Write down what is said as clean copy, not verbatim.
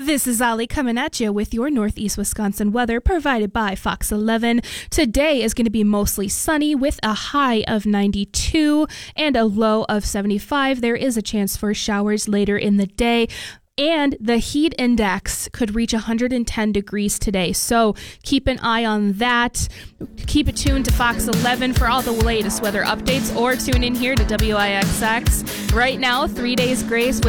This is Ali coming at you with your Northeast Wisconsin weather provided by Fox 11. Today is going to be mostly sunny with a high of 92 and a low of 75. There is a chance for showers later in the day. And the heat index could reach 110 degrees today. So keep an eye on that. Keep it tuned to Fox 11 for all the latest weather updates, or tune in here to WIXX. Right now, 3 days grace with